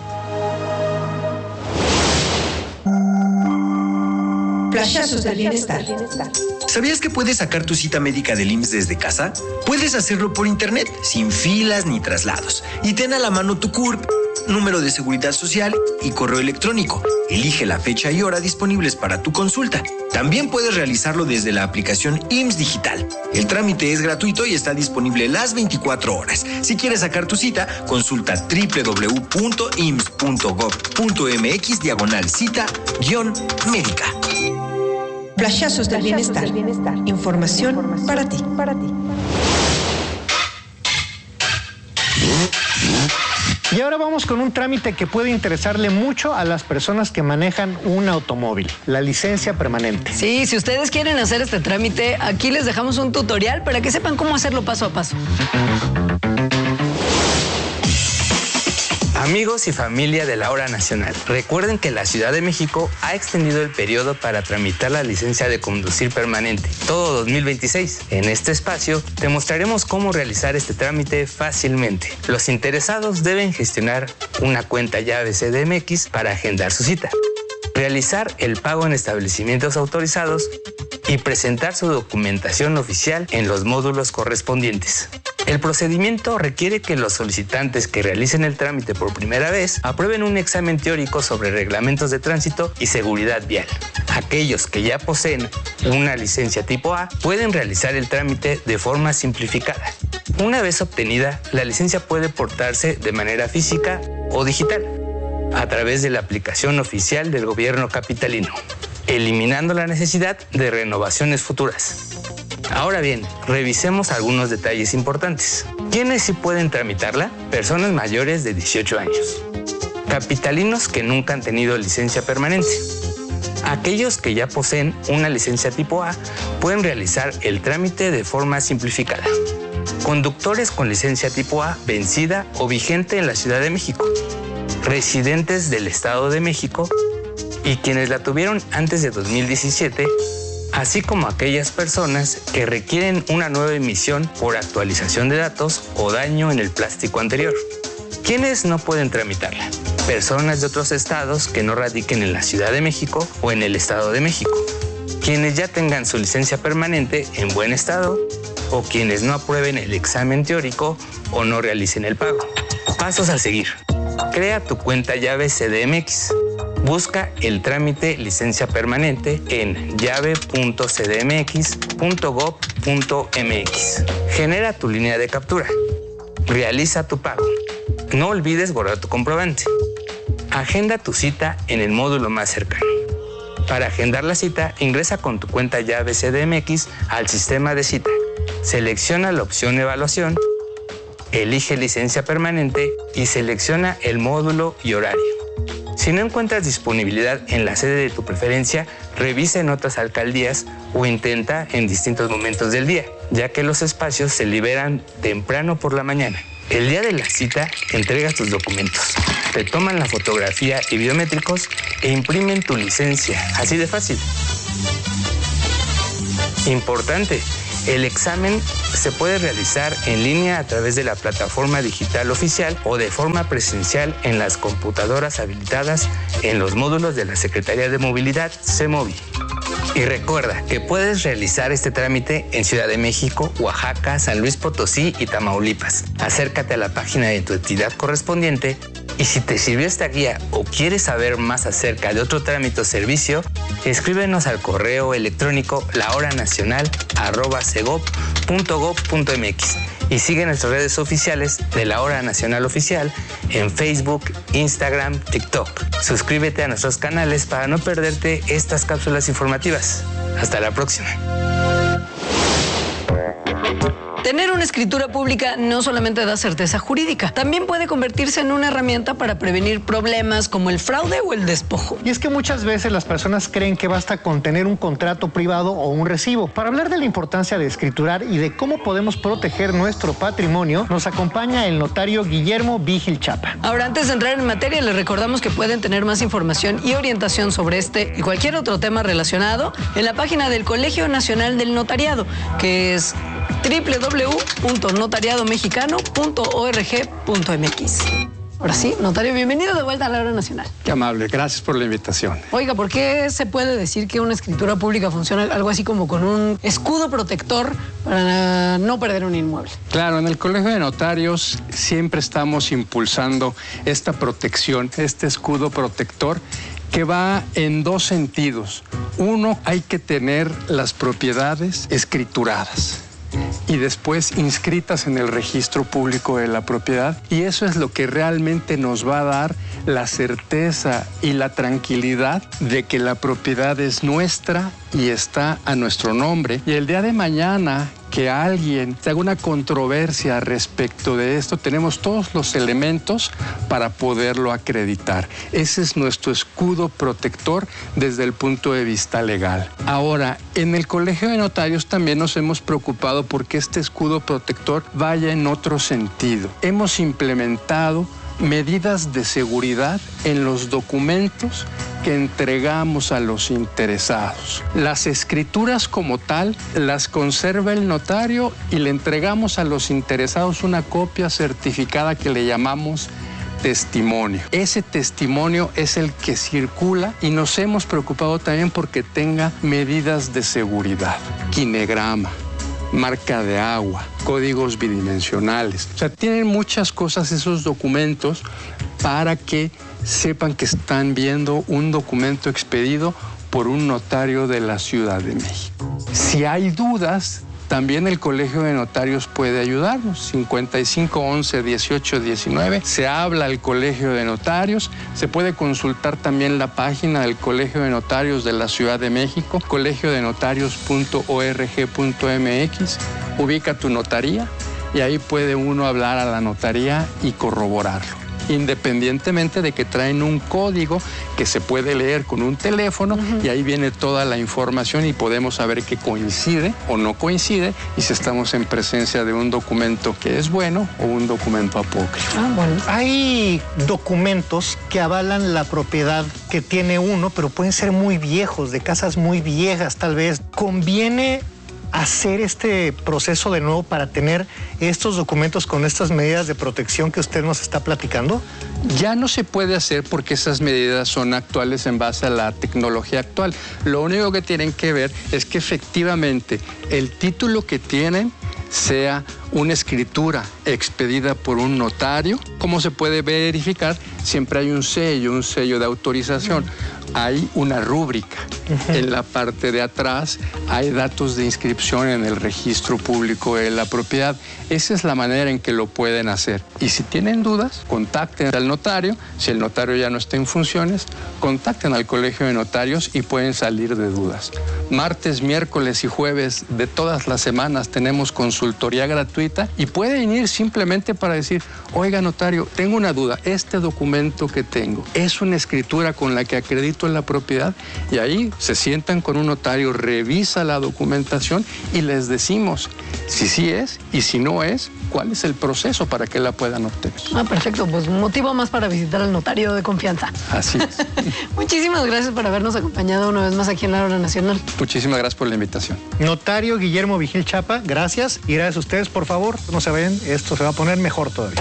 Flashazos del bienestar. ¿Sabías que puedes sacar tu cita médica del IMSS desde casa? Puedes hacerlo por internet, sin filas ni traslados. Y ten a la mano tu CURP, número de seguridad social y correo electrónico. Elige la fecha y hora disponibles para tu consulta. También puedes realizarlo desde la aplicación IMSS Digital. El trámite es gratuito y está disponible las 24 horas. Si quieres sacar tu cita, consulta www.ims.gov.mx/cita-médica. Flashazos del bienestar. Información para ti. Y ahora vamos con un trámite que puede interesarle mucho a las personas que manejan un automóvil, la licencia permanente. Sí, si ustedes quieren hacer este trámite, aquí les dejamos un tutorial para que sepan cómo hacerlo paso a paso. Amigos y familia de la Hora Nacional, recuerden que la Ciudad de México ha extendido el periodo para tramitar la licencia de conducir permanente, todo 2026. En este espacio te mostraremos cómo realizar este trámite fácilmente. Los interesados deben gestionar una cuenta llave CDMX para agendar su cita, realizar el pago en establecimientos autorizados y presentar su documentación oficial en los módulos correspondientes. El procedimiento requiere que los solicitantes que realicen el trámite por primera vez aprueben un examen teórico sobre reglamentos de tránsito y seguridad vial. Aquellos que ya poseen una licencia tipo A pueden realizar el trámite de forma simplificada. Una vez obtenida, la licencia puede portarse de manera física o digital a través de la aplicación oficial del gobierno capitalino, eliminando la necesidad de renovaciones futuras. Ahora bien, revisemos algunos detalles importantes. ¿Quiénes sí pueden tramitarla? Personas mayores de 18 años. Capitalinos que nunca han tenido licencia permanente. Aquellos que ya poseen una licencia tipo A pueden realizar el trámite de forma simplificada. Conductores con licencia tipo A vencida o vigente en la Ciudad de México. Residentes del Estado de México y quienes la tuvieron antes de 2017, así como aquellas personas que requieren una nueva emisión por actualización de datos o daño en el plástico anterior. ¿Quiénes no pueden tramitarla? Personas de otros estados que no radiquen en la Ciudad de México o en el Estado de México. Quienes ya tengan su licencia permanente en buen estado o quienes no aprueben el examen teórico o no realicen el pago. Pasos a seguir. Crea tu cuenta llave CDMX. Busca el trámite licencia permanente en llave.cdmx.gov.mx. Genera tu línea de captura. Realiza tu pago. No olvides guardar tu comprobante. Agenda tu cita en el módulo más cercano. Para agendar la cita, ingresa con tu cuenta llave CDMX al sistema de cita. Selecciona la opción evaluación, elige licencia permanente y selecciona el módulo y horario. Si no encuentras disponibilidad en la sede de tu preferencia, revisa en otras alcaldías o intenta en distintos momentos del día, ya que los espacios se liberan temprano por la mañana. El día de la cita, entregas tus documentos, te toman la fotografía y biométricos e imprimen tu licencia, así de fácil. Importante, el examen se puede realizar en línea a través de la plataforma digital oficial o de forma presencial en las computadoras habilitadas en los módulos de la Secretaría de Movilidad, CEMOVI. Y recuerda que puedes realizar este trámite en Ciudad de México, Oaxaca, San Luis Potosí y Tamaulipas. Acércate a la página de tu entidad correspondiente y si te sirvió esta guía o quieres saber más acerca de otro trámite o servicio, escríbenos al correo electrónico lahoranacional@segov.gov.mx y sigue nuestras redes oficiales de La Hora Nacional Oficial en Facebook, Instagram, TikTok. Suscríbete a nuestros canales para no perderte estas cápsulas informativas. Hasta la próxima. Tener una escritura pública no solamente da certeza jurídica, también puede convertirse en una herramienta para prevenir problemas como el fraude o el despojo. Y es que muchas veces las personas creen que basta con tener un contrato privado o un recibo. Para hablar de la importancia de escriturar y de cómo podemos proteger nuestro patrimonio, nos acompaña el notario Guillermo Vigil Chapa. Ahora, antes de entrar en materia, les recordamos que pueden tener más información y orientación sobre este y cualquier otro tema relacionado en la página del Colegio Nacional del Notariado, que es www.notariadomexicano.org.mx. Ahora sí, notario, bienvenido de vuelta a La Hora Nacional. Qué amable, gracias por la invitación. Oiga, ¿por qué se puede decir que una escritura pública funciona algo así como con un escudo protector para no perder un inmueble? Claro, en el Colegio de Notarios siempre estamos impulsando esta protección, este escudo protector, que va en dos sentidos. Uno, hay que tener las propiedades escrituradas y después inscritas en el registro público de la propiedad, y eso es lo que realmente nos va a dar la certeza y la tranquilidad de que la propiedad es nuestra y está a nuestro nombre, y el día de mañana que alguien tenga una controversia respecto de esto, tenemos todos los elementos para poderlo acreditar. Ese es nuestro escudo protector desde el punto de vista legal. Ahora, en el Colegio de Notarios también nos hemos preocupado porque este escudo protector vaya en otro sentido. Hemos implementado medidas de seguridad en los documentos que entregamos a los interesados. Las escrituras como tal las conserva el notario y le entregamos a los interesados una copia certificada que le llamamos testimonio. Ese testimonio es el que circula y nos hemos preocupado también porque tenga medidas de seguridad, quinegrama, marca de agua, códigos bidimensionales. O sea, tienen muchas cosas esos documentos para que sepan que están viendo un documento expedido por un notario de la Ciudad de México. Si hay dudas, también el Colegio de Notarios puede ayudarnos. 55 11 18 19. Se habla al Colegio de Notarios. Se puede consultar también la página del Colegio de Notarios de la Ciudad de México, colegiodenotarios.org.mx. Ubica tu notaría y ahí puede uno hablar a la notaría y corroborarlo, independientemente de que traen un código que se puede leer con un teléfono y ahí viene toda la información y podemos saber que coincide o no coincide y si estamos en presencia de un documento que es bueno o un documento apócrifo. Bueno. Hay documentos que avalan la propiedad que tiene uno, pero pueden ser muy viejos, de casas muy viejas tal vez. ¿Conviene hacer este proceso de nuevo para tener estos documentos con estas medidas de protección que usted nos está platicando? Ya no se puede hacer porque esas medidas son actuales en base a la tecnología actual. Lo único que tienen que ver es que efectivamente el título que tienen sea una escritura expedida por un notario. ¿Cómo se puede verificar? Siempre hay un sello de autorización. Hay una rúbrica. En la parte de atrás hay datos de inscripción en el registro público de la propiedad. Esa es la manera en que lo pueden hacer. Y si tienen dudas, contacten al notario. Si el notario ya no está en funciones, contacten al Colegio de Notarios y pueden salir de dudas. Martes, miércoles y jueves de todas las semanas tenemos consultoría gratuita y pueden ir simplemente para decir, oiga notario, tengo una duda, este documento que tengo es una escritura con la que acredito la propiedad, y ahí se sientan con un notario, revisa la documentación y les decimos si sí es y si no es, cuál es el proceso para que la puedan obtener. Perfecto, pues motivo más para visitar al notario de confianza. Así es. Muchísimas gracias por habernos acompañado una vez más aquí en La Hora Nacional. Muchísimas gracias por la invitación. Notario Guillermo Vigil Chapa, gracias, y gracias a ustedes, por favor, no se vayan, esto se va a poner mejor todavía.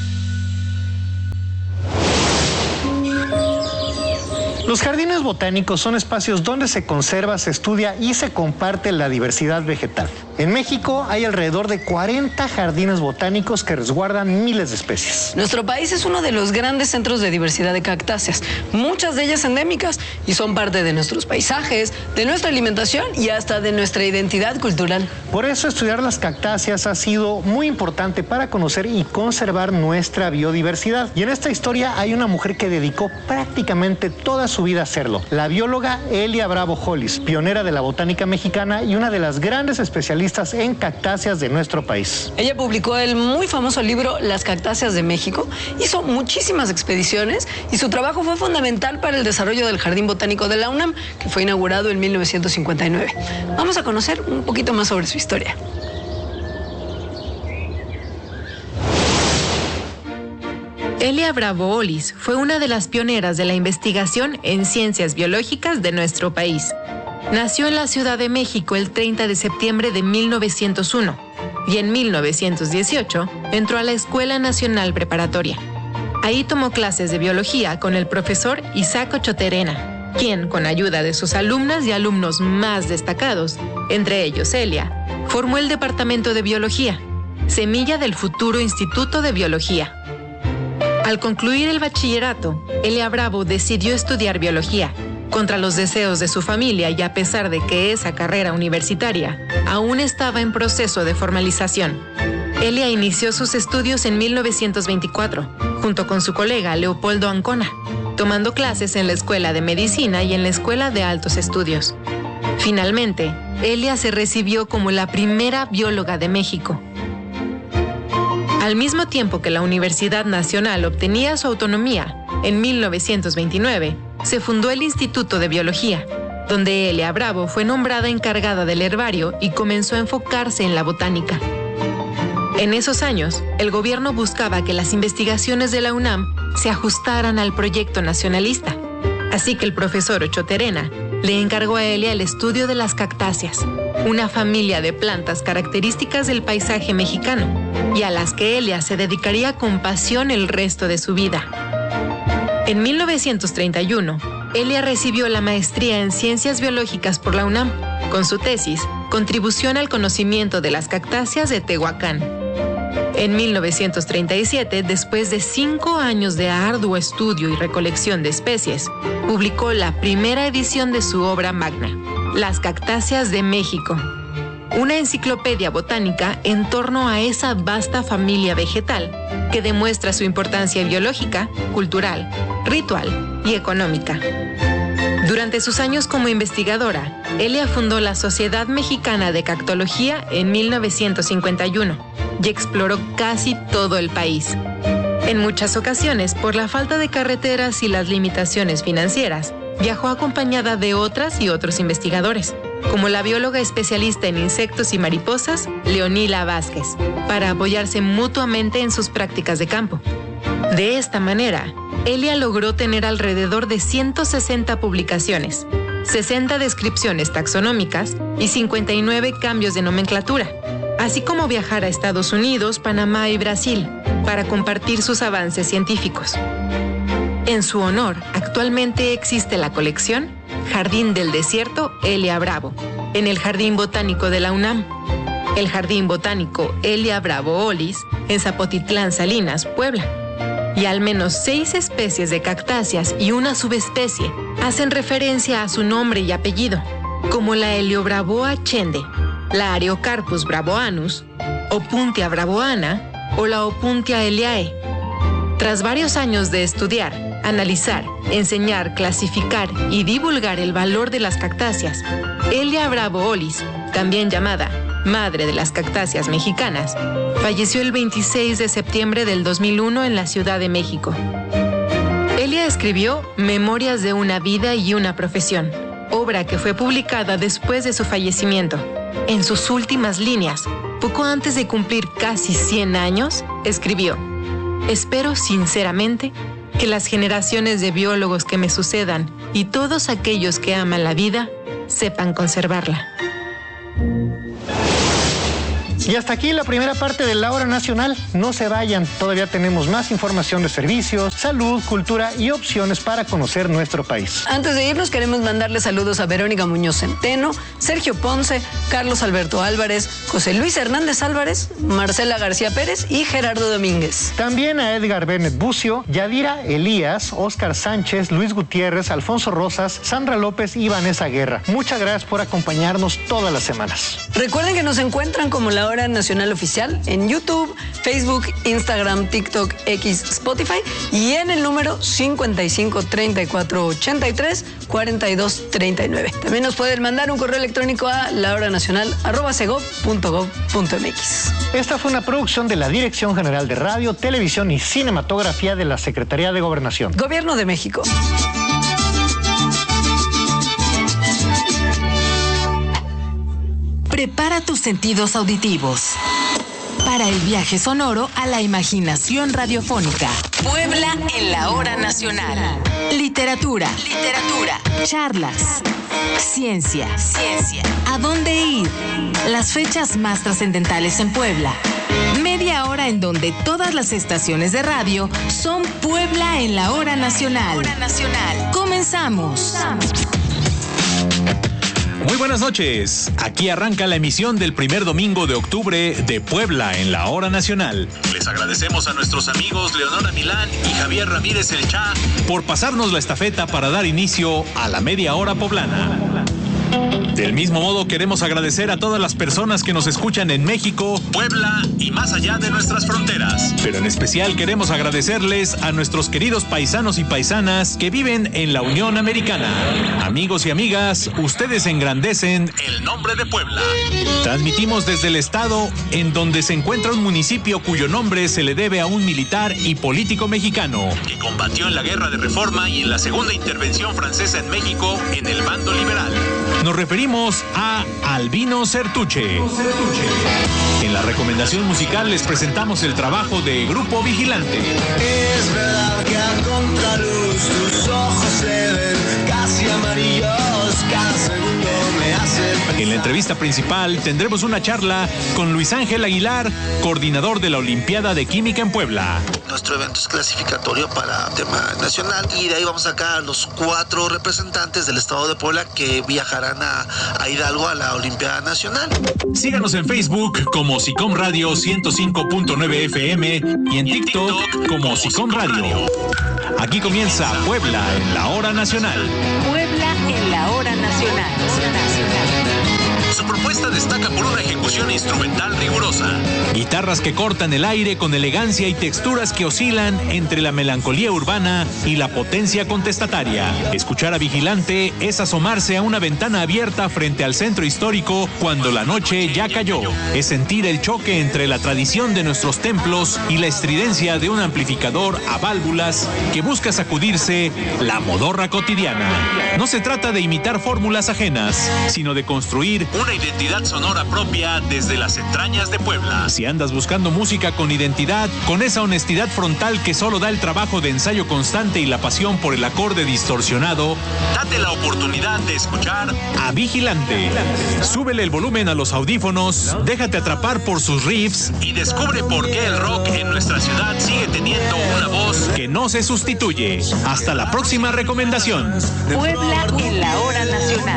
Los jardines botánicos son espacios donde se conserva, se estudia y se comparte la diversidad vegetal. En México hay alrededor de 40 jardines botánicos que resguardan miles de especies. Nuestro país es uno de los grandes centros de diversidad de cactáceas, muchas de ellas endémicas, y son parte de nuestros paisajes, de nuestra alimentación y hasta de nuestra identidad cultural. Por eso estudiar las cactáceas ha sido muy importante para conocer y conservar nuestra biodiversidad. Y en esta historia hay una mujer que dedicó prácticamente toda su vida a hacerlo, la bióloga Elia Bravo Hollis, pionera de la botánica mexicana y una de las grandes especialistas en cactáceas de nuestro país. Ella publicó el muy famoso libro Las cactáceas de México, hizo muchísimas expediciones y su trabajo fue fundamental para el desarrollo del Jardín Botánico de la UNAM, que fue inaugurado en 1959. Vamos a conocer un poquito más sobre su historia. Elia Bravo Hollis fue una de las pioneras de la investigación en ciencias biológicas de nuestro país. Nació en la Ciudad de México el 30 de septiembre de 1901 y en 1918 entró a la Escuela Nacional Preparatoria. Ahí tomó clases de biología con el profesor Isaac Ochoterena, quien, con ayuda de sus alumnas y alumnos más destacados, entre ellos Elia, formó el Departamento de Biología, semilla del futuro Instituto de Biología. Al concluir el bachillerato, Elia Bravo decidió estudiar biología, contra los deseos de su familia y a pesar de que esa carrera universitaria aún estaba en proceso de formalización. Elia inició sus estudios en 1924, junto con su colega Leopoldo Ancona, tomando clases en la Escuela de Medicina y en la Escuela de Altos Estudios. Finalmente, Elia se recibió como la primera bióloga de México. Al mismo tiempo que la Universidad Nacional obtenía su autonomía, en 1929, se fundó el Instituto de Biología, donde Elia Bravo fue nombrada encargada del herbario y comenzó a enfocarse en la botánica. En esos años, el gobierno buscaba que las investigaciones de la UNAM se ajustaran al proyecto nacionalista, así que el profesor Ochoterena le encargó a Elia el estudio de las cactáceas, una familia de plantas características del paisaje mexicano, y a las que Elia se dedicaría con pasión el resto de su vida. En 1931, Elia recibió la maestría en Ciencias Biológicas por la UNAM, con su tesis Contribución al conocimiento de las cactáceas de Tehuacán. En 1937, después de 5 años de arduo estudio y recolección de especies, publicó la primera edición de su obra magna, Las cactáceas de México, una enciclopedia botánica en torno a esa vasta familia vegetal que demuestra su importancia biológica, cultural, ritual y económica. Durante sus años como investigadora, Elia fundó la Sociedad Mexicana de Cactología en 1951 y exploró casi todo el país. En muchas ocasiones, por la falta de carreteras y las limitaciones financieras, viajó acompañada de otras y otros investigadores, como la bióloga especialista en insectos y mariposas, Leonila Vázquez, para apoyarse mutuamente en sus prácticas de campo. De esta manera, Elia logró tener alrededor de 160 publicaciones, 60 descripciones taxonómicas y 59 cambios de nomenclatura, así como viajar a Estados Unidos, Panamá y Brasil para compartir sus avances científicos. En su honor, actualmente existe la colección Jardín del Desierto Elia Bravo, en el Jardín Botánico de la UNAM. el Jardín Botánico Elia Bravo Olis en Zapotitlán, Salinas, Puebla. Y al menos 6 especies de cactáceas y una subespecie hacen referencia a su nombre y apellido, como la Heliobraboa chende, la Ariocarpus bravoanus, Opuntia bravoana o la Opuntia eliae. Tras varios años de estudiar, analizar, enseñar, clasificar y divulgar el valor de las cactáceas, Elia Bravo Olis, también llamada madre de las cactáceas mexicanas, falleció el 26 de septiembre del 2001 en la Ciudad de México. Elia escribió Memorias de una vida y una profesión, obra que fue publicada después de su fallecimiento. En sus últimas líneas, poco antes de cumplir casi 100 años, escribió: espero sinceramente que las generaciones de biólogos que me sucedan y todos aquellos que aman la vida sepan conservarla. Y hasta aquí la primera parte de La Hora Nacional. No se vayan, todavía tenemos más información de servicios, salud, cultura y opciones para conocer nuestro país. Antes de irnos, queremos mandarle saludos a Verónica Muñoz Centeno, Sergio Ponce, Carlos Alberto Álvarez, José Luis Hernández Álvarez, Marcela García Pérez y Gerardo Domínguez. También a Edgar Bennett Bucio, Yadira Elías, Óscar Sánchez, Luis Gutiérrez, Alfonso Rosas, Sandra López y Vanessa Guerra. Muchas gracias por acompañarnos todas las semanas. Recuerden que nos encuentran como La Hora Nacional Oficial en YouTube, Facebook, Instagram, TikTok, X, Spotify y en el número 55 34 83 42 39. También nos pueden mandar un correo electrónico a lahoranacional@segov.gov.mx. Esta fue una producción de la Dirección General de Radio, Televisión y Cinematografía de la Secretaría de Gobernación. Gobierno de México. Prepara tus sentidos auditivos para el viaje sonoro a la imaginación radiofónica. Puebla en la Hora Nacional. Literatura. Charlas. Ciencia. ¿A dónde ir? Las fechas más trascendentales en Puebla. Media hora en donde todas las estaciones de radio son Puebla en la Hora Nacional. Comenzamos. Muy buenas noches. Aquí arranca la emisión del primer domingo de octubre de Puebla en la Hora Nacional. Les agradecemos a nuestros amigos Leonora Milán y Javier Ramírez El Cha por pasarnos la estafeta para dar inicio a la media hora poblana. Del mismo modo, queremos agradecer a todas las personas que nos escuchan en México, Puebla y más allá de nuestras fronteras. Pero en especial queremos agradecerles a nuestros queridos paisanos y paisanas que viven en la Unión Americana. Amigos y amigas, ustedes engrandecen el nombre de Puebla. Transmitimos desde el estado en donde se encuentra un municipio cuyo nombre se le debe a un militar y político mexicano que combatió en la Guerra de Reforma y en la Segunda Intervención Francesa en México en el bando liberal. Nos referimos a Albino Sertuche. En la recomendación musical les presentamos el trabajo de Grupo Vigilante. Es verdad que a contraluz tus ojos se ven casi amarillos, cada segundo me hace pensar. En la entrevista principal tendremos una charla con Luis Ángel Aguilar, coordinador de la Olimpiada de Química en Puebla. Nuestro evento es clasificatorio para tema nacional y de ahí vamos a sacar a los 4 representantes del estado de Puebla que viajarán a Hidalgo a la Olimpiada Nacional. Síganos en Facebook como Sicom Radio 105.9 FM y en TikTok como Sicom Radio. Aquí comienza Puebla en la Hora Nacional. Puebla en la Hora Nacional. Su propuesta destaca por una ejecución instrumental rigurosa. Guitarras que cortan el aire con elegancia y texturas que oscilan entre la melancolía urbana y la potencia contestataria. Escuchar a Vigilante es asomarse a una ventana abierta frente al centro histórico cuando la noche ya cayó. Es sentir el choque entre la tradición de nuestros templos y la estridencia de un amplificador a válvulas que busca sacudirse la modorra cotidiana. No se trata de imitar fórmulas ajenas, sino de construir una identidad sonora propia desde las entrañas de Puebla. Si andas buscando música con identidad, con esa honestidad frontal que solo da el trabajo de ensayo constante y la pasión por el acorde distorsionado, date la oportunidad de escuchar a Vigilante. Súbele el volumen a los audífonos, déjate atrapar por sus riffs y descubre por qué el rock en nuestra ciudad sigue teniendo una voz que no se sustituye. Hasta la próxima recomendación. Puebla en la Hora Nacional.